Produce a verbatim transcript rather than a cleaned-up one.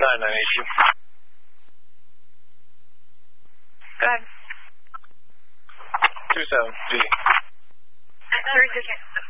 nine nine eight two. Go ahead. Two seven G. thirty-six.